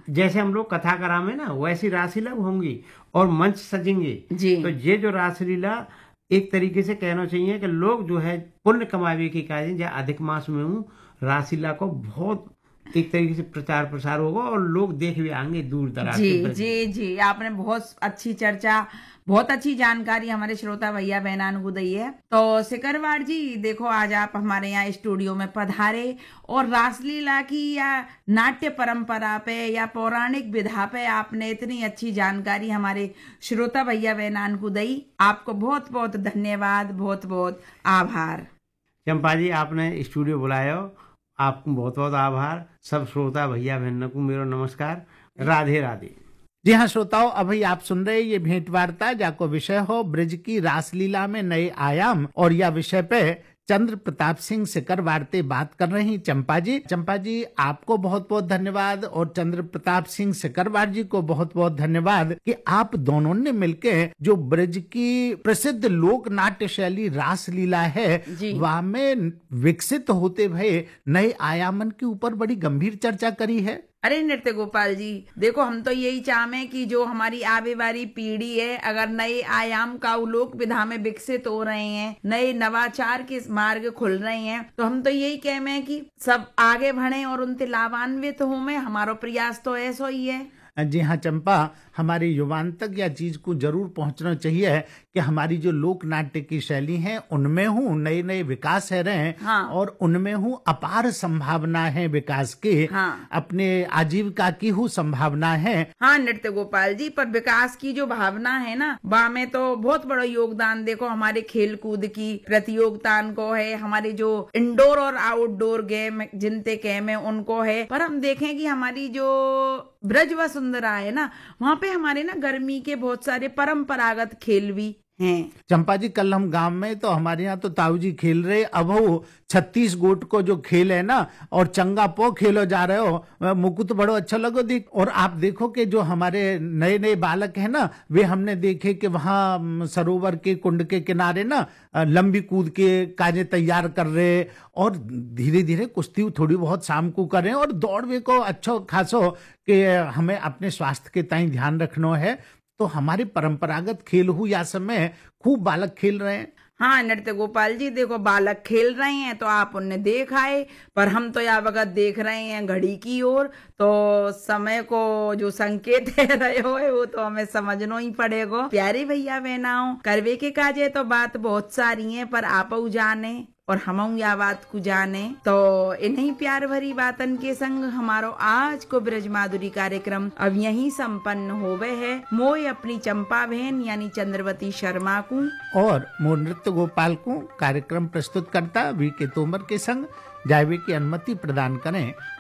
जैसे हम लोग कथा करा में ना वैसी रासलीला होंगी और मंच सजेंगे जी। तो ये जो रासलीला एक तरीके से कहना चाहिए कि लोग जो है पुण्य कमावे की कार्य या अधिक मास में हूँ रासलीला को बहुत एक तरीके से प्रचार प्रसार होगा और लोग देख भी आएंगे दूर दराज जी के। जी जी, आपने बहुत अच्छी चर्चा, बहुत अच्छी जानकारी हमारे श्रोता भैया बहनान को दी है। तो सिकरवार जी देखो, आज आप हमारे यहाँ स्टूडियो में पधारे और रासलीला की या नाट्य परंपरा पे या पौराणिक विधा पे आपने इतनी अच्छी जानकारी हमारे श्रोता भैया बहनान को दी। आपको बहुत बहुत धन्यवाद, बहुत बहुत आभार। चंपा जी आपने स्टूडियो बुलाया, आपको बहुत बहुत आभार। सब श्रोता भैया बहनों को मेरा नमस्कार, राधे राधे। जी हाँ श्रोताओं, अभी आप सुन रहे ये भेंट वार्ता जाको विषय हो ब्रज की रासलीला में नए आयाम, और यह विषय पे चंद्र प्रताप सिंह सिकरवारते बात कर रही चंपा जी। चंपा जी आपको बहुत बहुत धन्यवाद और चंद्र प्रताप सिंह सिकरवार जी को बहुत बहुत धन्यवाद कि आप दोनों ने मिलके जो ब्रज की प्रसिद्ध लोक नाट्य शैली रासलीला है वह में विकसित होते हुए नए आयामन के ऊपर बड़ी गंभीर चर्चा करी है। अरे नृत्य गोपाल जी देखो, हम तो यही चाहें कि जो हमारी आने वाली पीढ़ी है अगर नए आयाम का लोक विधा में विकसित हो रहे हैं, नए नवाचार के मार्ग खुल रहे हैं, तो हम तो यही कहें कि सब आगे बढ़े और उनसे लाभान्वित हो में हमारा प्रयास तो ऐसा ही है। जी हाँ चंपा, हमारे युवान तक यह चीज को जरूर पहुंचना चाहिए कि हमारी जो लोक नाट्य की शैली है उनमें हूँ नए नए विकास है रहे हैं। हाँ। और उनमें हूँ अपार संभावना है विकास की। हाँ। अपने आजीविका की हूँ संभावना है। हाँ नृत्य गोपाल जी, पर विकास की जो भावना है ना वह में तो बहुत बड़ा योगदान देखो हमारे खेल कूद की प्रतियोगिता को है, हमारे जो इंडोर और आउटडोर गेम जिनते गेम है उनको है। पर हम देखें कि हमारी जो ब्रज वसुंधरा है ना वहाँ पे हमारे ना गर्मी के बहुत सारे परंपरागत खेल भी हैं। चंपा जी कल हम गांव में तो हमारे यहाँ तो ताऊ जी खेल रहे, अब वो 36 गोट को जो खेल है ना और चंगा पो खेलो जा रहे हो, मुझको तो बड़ो अच्छा लगो देख। और आप देखो कि जो हमारे नए नए बालक है ना वे हमने देखे कि वहाँ सरोवर के कुंड के किनारे ना लंबी कूद के काजे तैयार कर रहे और धीरे धीरे कुश्ती थोड़ी बहुत शाम को करें और दौड़वे को अच्छो खासो कि हमें अपने स्वास्थ्य के ताई ध्यान रखना है। तो हमारे परंपरागत खेल हो या समय खूब बालक खेल रहे हैं। हाँ नृत्य गोपाल जी देखो, बालक खेल रहे हैं तो आप उन्हें देख आए, पर हम तो या वक्त देख रहे हैं घड़ी की ओर, तो समय को जो संकेत है रहे हो वो तो हमें समझना ही पड़ेगा। प्यारे भैया बहनाओं, करवे के काजे तो बात बहुत सारी है, पर आप जाने और हम या बात को जाने। तो इन्हीं प्यार भरी बातन के संग हमारो आज को ब्रज माधुरी कार्यक्रम अब यहीं संपन्न होवे है। मोय अपनी चंपा बहन यानी चंद्रवती शर्मा को और मोर नृत्य गोपाल को कार्यक्रम प्रस्तुत करता वी के तोमर के संग जावे की अनुमति प्रदान करें।